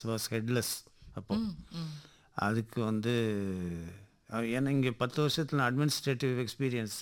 Was headless அப்போ. ம், ம். அதுக்கு வந்து ஏன்னா இங்கே 10 வருஷத்தில் அட்மினிஸ்ட்ரேட்டிவ் எக்ஸ்பீரியன்ஸ்,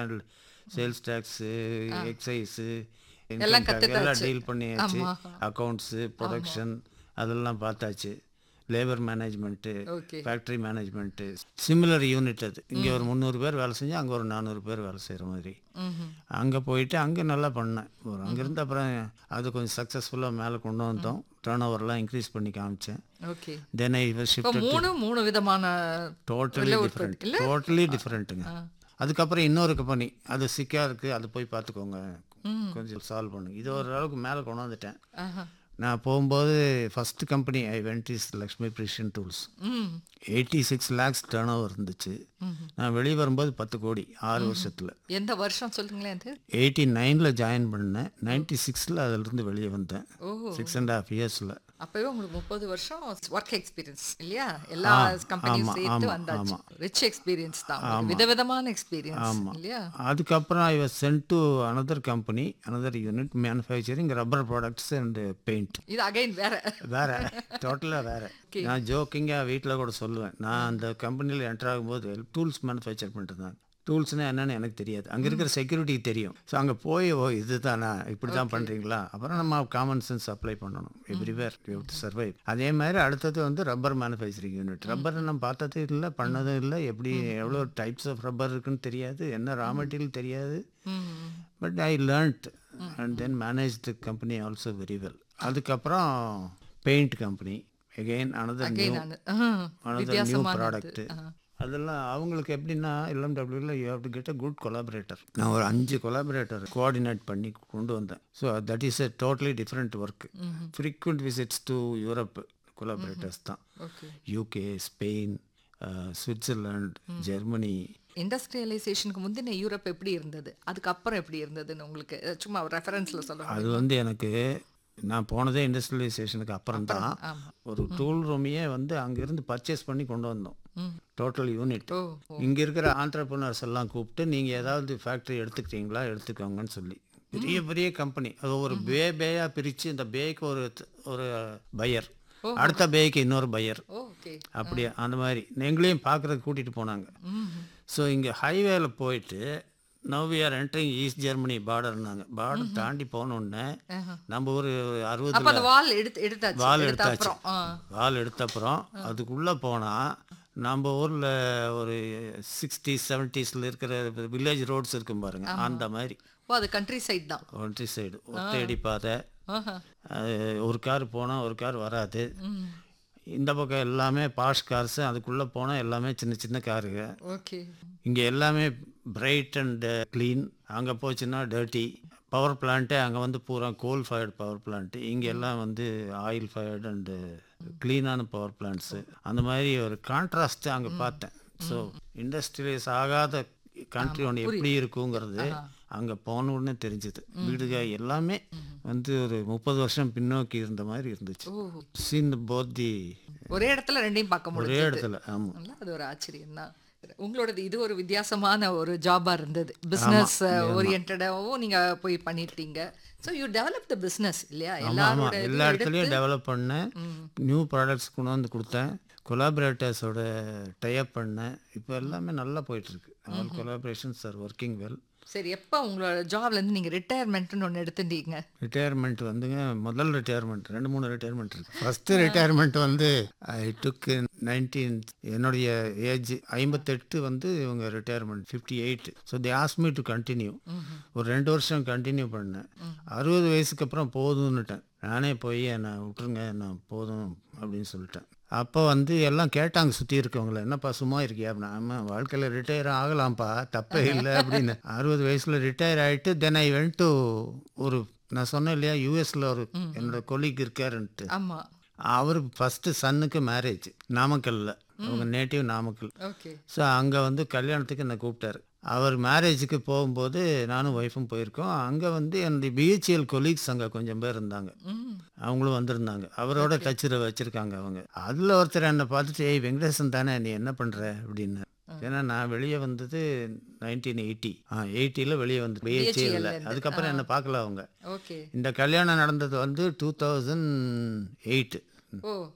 சேல்ஸ் டேக்ஸு, ஆ. எக்ஸைஸு, எல்லாம் இன்கம் டேக்ஸ் எல்லாம் கத்துட்டாச்சு. டீல் பண்ணியாச்சு. ஆமா, அக்கௌண்ட்ஸு, ஆமா. ப்ரொடக்ஷன் அதெல்லாம் பார்த்தாச்சு. Labour management, okay. Factory management, similar unit அது. இங்கே ஒரு 300 பேர் வேலை செஞ்சு அங்கே ஒரு 400 பேர் வேலை செய்கிற மாதிரி. ம்ஹ்ம். அங்கே போயிட்டு அங்கே நல்லா பண்ணேன். அங்கேருந்து அப்புறம் அது கொஞ்சம் சக்ஸஸ்ஃபுல்லாக மேலே கொண்டு வந்தோம். டர்ன் ஓவர்லாம் இன்க்ரீஸ் பண்ணி காமிச்சேன். ஓகே. தென் ஐ வாஸ் இப்போ ஷிஃப்டட். 3 விதமான டோட்டலி இல்ல டிஃப்ரெண்ட், உற்பத்தி இல்ல? டோட்டலி டிஃப்ரெண்ட்டுங்க. ஆ. அதுக்கப்புறம் இன்னொரு கம்பெனி அது சிக்காக இருக்குது, அது போய் பார்த்துக்கோங்க, ம். கொஞ்சம் சால்வ் பண்ணுங்க. இது ஓரளவுக்கு மேலே கொண்டு வந்துட்டேன். ஆஹா. நான் போகும்போது first company I went is Lakshmi ப்ரிஷன் tools. ம். 86 lakhs டர்ன் ஓவர் இருந்துச்சு. நான் வெளியே வரும்போது 10 கோடி 6 வருஷத்தில். எந்த வருஷம் சொல்லுங்களேன் அது? 89ல் ஜாயின் பண்ணேன். 96ல் அதிலிருந்து வெளியே வந்தேன். ஓ. 6.5 yearsல. அப்பவே உங்களுக்கு 30 வருஷம் ஒர்க் எக்ஸ்பீரியன்ஸ் இல்லையா? எல்லா கம்பெனியும் ஆமாம் சேர்த்து ஆமாம் வந்தாச்சு. ஆமாம் ரிச் எக்ஸ்பீரியன்ஸ் தான் உங்களுக்கு. விதவிதமான எக்ஸ்பீரியன்ஸ் ஆமாம். இல்லையா? அதுக்கப்புறம் I was sent to another company, another unit manufacturing rubber products and paint. இது அகைன் வேற. வேற, டோட்டலாக வேற. Okay. நான் ஜோக்கிங்காக வீட்டில் கூட சொல்லுவேன், நான் அந்த கம்பெனியில் என்டர் ஆகும்போது டூல்ஸ் மேனுஃபேக்சர் பண்ணிட்டு டூல்ஸ்னால் என்னென்னு எனக்கு தெரியாது. அங்கே இருக்கிற செக்யூரிட்டிக்கு தெரியும். ஸோ அங்கே போய் ஓ இது தானா, இப்படி தான் பண்ணுறீங்களா, அப்புறம் நம்ம காமன் சென்ஸ் அப்ளை பண்ணணும். Everywhere you to survive. அதே மாதிரி அடுத்தது வந்து ரப்பர் மேனுஃபேக்சரிங் யூனிட். ரப்பர் நம்ம பார்த்ததே இல்லை, பண்ணதும் இல்லை. எப்படி எவ்வளோ டைப்ஸ் ஆஃப் ரப்பர் இருக்குன்னு தெரியாது, என்ன ரா மெட்டீரியல் தெரியாது. ம். But I learnt and then manage the company also very well. அதுக்கப்புறம் paint company again another new வித்தியாசமானது. ப்ராடக்ட்டு. அதெல்லாம் அவங்களுக்கு எப்படின்னா எல்எம்டபிள்யூவில் you have to get a good collaborator. நான் ஒரு 5 கொலாபரேட்டர் கோஆர்டினேட் பண்ணி கொண்டு வந்தேன். So that is a totally different work. Frequent visits to Europe collaborators தான். Okay. UK, Spain, Switzerland, Germany. இண்டஸ்ட்ரியலைசேஷனுக்கு முந்தின யூரோப் எப்படி இருந்தது, அதுக்கப்புறம் எப்படி இருந்ததுன்னு உங்களுக்கு சும்மா ரெஃபரன்ஸ்ல சொல்ல அது வந்து எனக்கு நான் போனதே இண்டஸ்ட்ரியலைசேஷனுக்கு அப்புறம் தான். ஆமா. ஒரு டூல் ரூமையே வந்து அங்கேருந்து பர்ச்சேஸ் பண்ணி கொண்டு வந்தோம். Total unit. ஓ. இங்கே இருக்கிற ஆண்டர்பிரினர்ஸ் எல்லாம் கூப்பிட்டு நீங்கள் ஏதாவது ஃபேக்ட்ரி எடுத்துக்கிட்டீங்களா, எடுத்துக்கோங்கன்னு சொல்லி பெரிய பெரிய கம்பெனி அது ஒரு பேயாக பிரித்து, இந்த பேக்கு ஒரு பையர், அடுத்த பேக்கு இன்னொரு பையர், ஓகே. அப்படியே அந்த மாதிரி எங்களையும் பார்க்குறதுக்கு கூட்டிகிட்டு போனாங்க. ஸோ இங்கே ஹைவேல போயிட்டு now we are entering east Germany பார்டர்னாங்க. Border தாண்டி போனோடனே நம்ம ஒரு அப்ப 60 அந்த வால் எடுத்தாச்சு. வால் எடுத்த எடுத்தாச்சு. அப்புறம் வால் எடுத்த அப்புறம் அதுக்குள்ளே போனால் நம்ம ஊரில் ஒரு 60s 70sல இருக்கிற வில்லேஜ் ரோட்ஸ் இருக்கும் பாருங்க, அந்த மாதிரி. ஓ, அது கண்ட்ரி சைடு தான். ஒன்ட்ரி சைடு ஒத்தையடி பாதை. அது ஒரு கார் போனால் ஒரு கார் வராது. இந்த பக்கம் எல்லாமே பாஷ் கார்ஸு, அதுக்குள்ளே போனால் எல்லாமே சின்ன சின்ன காருங்க. ஓகே. இங்கே எல்லாமே பிரைட் அண்ட் க்ளீன். அங்கே போச்சுன்னா டர்ட்டி. பவர் பிளான்ட்டு அங்கே வந்து பூரா கோல் ஃபயர்டு பவர் பிளான்ட்டு, இங்கே எல்லாம் வந்து oil fired and க்ளீனான power plants. அந்த மாதிரி ஒரு கான்ட்ராஸ்ட்டு அங்கே பார்த்தேன். ஸோ இண்டஸ்ட்ரியலைஸ் ஆகாத கண்ட்ரி ஒன்று எப்படி இருக்குங்கிறது அங்கே போன உடனே தெரிஞ்சுது. வீடுக எல்லாமே வந்து ஒரு 30 வருஷம் பின்னோக்கி இருந்த மாதிரி இருந்துச்சு. ஓ. சீன் போத் தி ஒரே இடத்துல ரெண்டையும் பார்க்க ஒரே முடியும். இடத்துல. ஆமாம். அது ஒரு ஆச்சரியம் தான். உங்களோடது இது ஒரு வித்தியாசமான ஒரு ஜாபா இருந்தது. பிசினஸ் ஓரியன்டாவும் நீங்க போய் பண்ணிட்டீங்க. So you develop the business இல்லையா? ஆமாம், எல்லா இடத்துலையும் டெவலப் பண்ணேன். நியூ ப்ராடக்ட்ஸ் கொண்டு வந்து கொடுத்தேன். கொலாபரேட்டர்ஸோட டைப் பண்ணேன். இப்போ எல்லாமே நல்லா போயிட்டுருக்கு. All collaborations are working well. சரி, எப்போ உங்களோட ஜாப்லேருந்து நீங்கள் ரிட்டையர்மெண்ட்னு ஒன்று எடுத்துட்டீங்க? ரிட்டையர்மெண்ட் வந்துங்க, முதல் ரிட்டையர்மெண்ட் 2-3 ரிட்டையர்மெண்ட் இருக்குது. ஃபஸ்ட்டு ரிட்டையர்மெண்ட் வந்து ஐ டுக் 19, என்னுடைய ஏஜ் 58 வந்து இவங்க retirement 58. So they ask me to continue. ஒரு 2 வருஷம் கண்டினியூ பண்ணேன். 60 வயசுக்கு அப்புறம் போதும்னுட்டேன். நானே போய் என்னை விட்டுருங்க, நான் போதும் அப்படின்னு சொல்லிட்டேன். அப்போ வந்து எல்லாம் கேட்டாங்க சுற்றி இருக்கவங்கள, என்னப்பா சும்மா இருக்கியா அப்படின்னா. ஆமாம், வாழ்க்கையில் ரிட்டையர் ஆகலாம்ப்பா, தப்பே இல்லை அப்படின்னு. 60 வயசில் ரிட்டையர் ஆகிட்டு தென் ஐ வென்ட் டு ஒரு, நான் சொன்னேன் இல்லையா, யூஎஸில் ஒரு என்னோட கொலீக் இருக்காருன்ட்டு. ஆமாம். அவருக்கு ஃபஸ்ட்டு சன்னுக்கு மேரேஜ் நாமக்கல்லில். அவங்க நேட்டிவ் நாமக்கல். ஓகே. ஸோ அங்கே வந்து கல்யாணத்துக்கு என்னை கூப்பிட்டாரு. அவர் மேரேஜுக்கு போகும்போது நானும் ஒய்ஃபும் போயிருக்கோம். அங்கே வந்து என்னுடைய பிஹெச்எல் கொலீக்ஸ் அங்கே கொஞ்சம் பேர் இருந்தாங்க. அவங்களும் வந்திருந்தாங்க. அவரோட டச்சில் வச்சுருக்காங்க அவங்க. அதில் ஒருத்தர் என்னை பார்த்துட்டு, ஏய் வெங்கடேசன் தானே, நீ என்ன பண்ணுற அப்படின்னு. ஏன்னா நான் வெளியே வந்தது 1980. 80ல் வெளியே வந்து பிஹெச்எல்ல. அதுக்கப்புறம் என்னை பார்க்கல அவங்க. ஓகே. இந்த கல்யாணம் நடந்தது வந்து 2008. ஓ.